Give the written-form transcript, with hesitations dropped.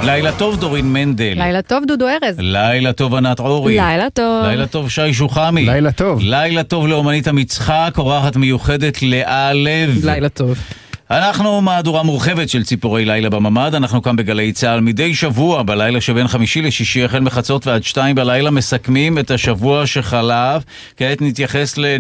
לילה טוב דורין מנדל. לילה טוב דודו ארז. לילה טוב ענת עורי. לילה טוב. לילה טוב שי שוחמי. לילה טוב. לילה טוב לאומנית המצחק, אורחת מיוחדת לאה לב. לילה טוב. אנחנו מהדורה מורחבת של ציפורי לילה בממד. אנחנו כאן בגלי צהל מדי שבוע בלילה שבין חמישי לשישי החל מחצות ועד 2 בלילה מסכמים את השבוע שחלף. כעת נתייחס